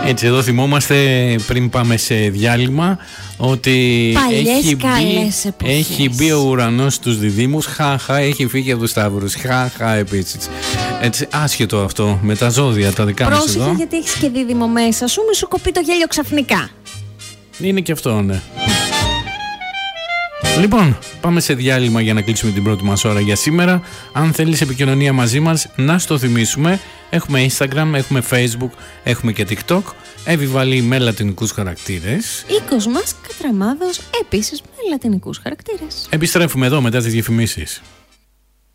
Έτσι, εδώ θυμόμαστε πριν πάμε σε διάλειμμα ότι έχει μπει ο ουρανός στους διδύμους. Χαχα, έχει φύγει από τους Σταύρους. Χαχα, επίσης. Έτσι, άσχετο αυτό με τα ζώδια τα δικά μας εδώ. Πρόσεχε, γιατί έχεις και δίδυμο μέσα σου, μη σου κοπεί το γέλιο ξαφνικά. Είναι και αυτό, ναι. Λοιπόν, πάμε σε διάλειμμα για να κλείσουμε την πρώτη μας ώρα για σήμερα. Αν θέλεις επικοινωνία μαζί μας, να στο θυμίσουμε. Έχουμε Instagram, έχουμε Facebook, έχουμε και TikTok. Εβιβαλή με λατινικούς χαρακτήρες. Οίκος μας Κατραμάδος, επίσης με λατινικούς χαρακτήρες. Επιστρέφουμε εδώ μετά τις διαφημίσεις.